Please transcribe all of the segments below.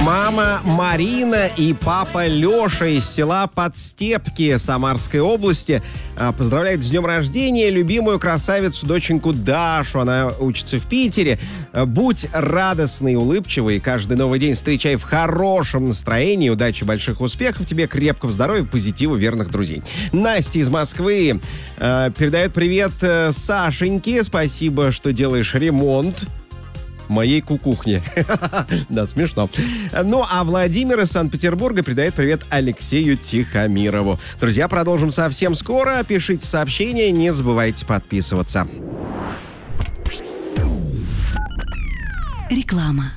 Мама Марина и папа Леша из села Подстепки Самарской области поздравляют с днем рождения любимую красавицу, доченьку Дашу. Она учится в Питере. Будь радостной, улыбчивой, каждый новый день встречай в хорошем настроении. Удачи, больших успехов тебе, крепкого здоровья, позитива, верных друзей. Настя из Москвы передает привет Сашеньке. Спасибо, что делаешь ремонт моей кукухне. Да, смешно. Ну, а Владимир из Санкт-Петербурга передает привет Алексею Тихомирову. Друзья, продолжим совсем скоро. Пишите сообщения, не забывайте подписываться. Реклама.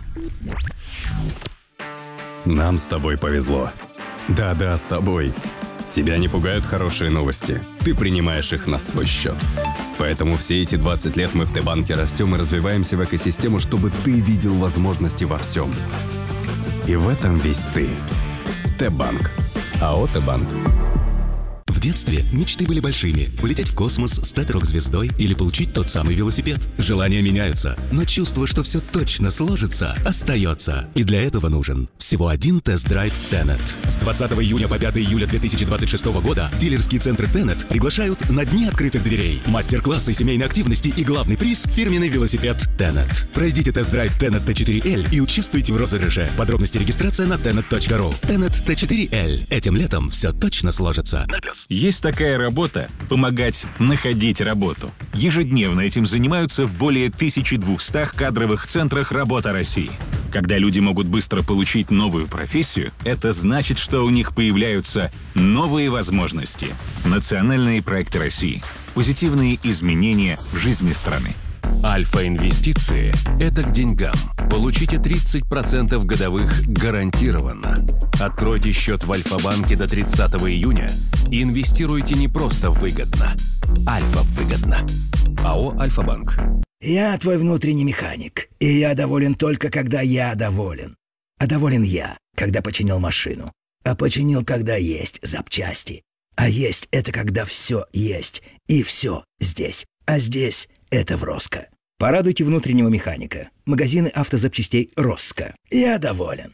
Нам с тобой повезло. Да-да, с тобой. Тебя не пугают хорошие новости. Ты принимаешь их на свой счет. Поэтому все эти 20 лет мы в Т-банке растем и развиваемся в экосистему, чтобы ты видел возможности во всем. И в этом весь ты. Т-банк. АО Т-банк. В детстве мечты были большими. Улететь в космос, стать рок-звездой или получить тот самый велосипед. Желания меняются, но чувство, что все точно сложится, остается. И для этого нужен всего один тест-драйв Tenet. С 20 июня по 5 июля 2026 года дилерские центры Tenet приглашают на дни открытых дверей. Мастер-классы семейной активности и главный приз – фирменный велосипед Tenet. Пройдите тест-драйв Tenet T4L и участвуйте в розыгрыше. Подробности регистрация на tenet.ru. Tenet T4L. Этим летом все точно сложится. Есть такая работа – помогать находить работу. Ежедневно этим занимаются в более 1200 кадровых центрах «Работа России». Когда люди могут быстро получить новую профессию, это значит, что у них появляются новые возможности. Национальные проекты России. Позитивные изменения в жизни страны. Альфа-инвестиции – это к деньгам. Получите 30% годовых гарантированно. Откройте счет в Альфа-банке до 30 июня и инвестируйте не просто выгодно. Альфа-выгодно. АО «Альфа-банк». Я твой внутренний механик, и я доволен только, когда я доволен. А доволен я, когда починил машину. А починил, когда есть запчасти. А есть – это когда все есть, и все здесь. А здесь – это в Роско. Порадуйте внутреннего механика. Магазины автозапчастей Роско. Я доволен.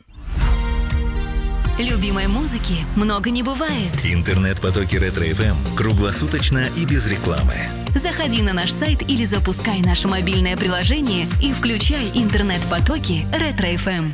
Любимой музыки много не бывает. Интернет-потоки Ретро-ФМ круглосуточно и без рекламы. Заходи на наш сайт или запускай наше мобильное приложение и включай интернет-потоки Ретро-ФМ.